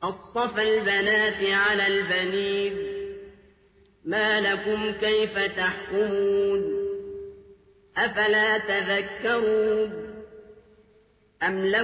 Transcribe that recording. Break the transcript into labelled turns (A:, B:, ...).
A: أصطفى البنات على البنين ما لكم كيف تحكمون أفلا تذكرون أم